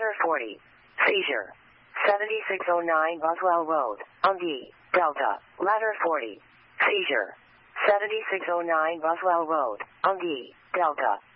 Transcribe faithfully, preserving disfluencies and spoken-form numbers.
Ladder forty. Seizure. seventy-six oh nine Boswell Road, Ungi, Delta. Ladder forty. Seizure. seventy-six oh nine Boswell Road, Ungi, Delta.